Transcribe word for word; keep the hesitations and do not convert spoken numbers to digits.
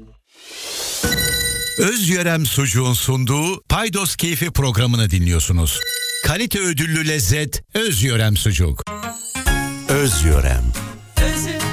Özyörem Sucuğun sunduğu Paydos Keyfi programını dinliyorsunuz. Kalite ödüllü lezzet Özyörem Sucuk. Özyörem. Özüm